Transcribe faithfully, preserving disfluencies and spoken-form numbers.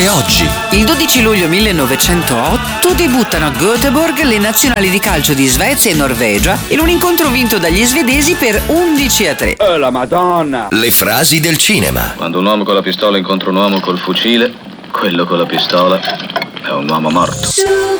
Accade oggi. Il dodici luglio millenovecentootto debuttano a Göteborg le nazionali di calcio di Svezia e Norvegia in un incontro vinto dagli svedesi per undici a tre. Oh, la Madonna! Le frasi del cinema. Quando un uomo con la pistola incontra un uomo col fucile, quello con la pistola è un uomo morto.